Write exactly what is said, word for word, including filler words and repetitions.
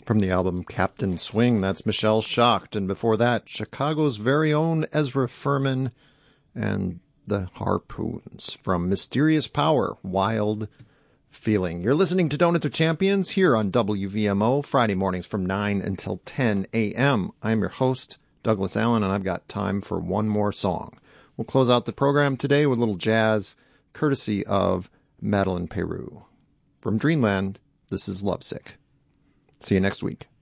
From the album Captain Swing, that's Michelle Shocked. And before that, Chicago's very own Ezra Furman and the Harpoons from Mysterious Power, Wild Feeling. You're listening to Donuts of Champions here on W V M O, Friday mornings from nine until ten a.m. I'm your host, Douglas Allen, and I've got time for one more song. We'll close out the program today with a little jazz, courtesy of Madeline Peru. From Dreamland, this is Lovesick. See you next week.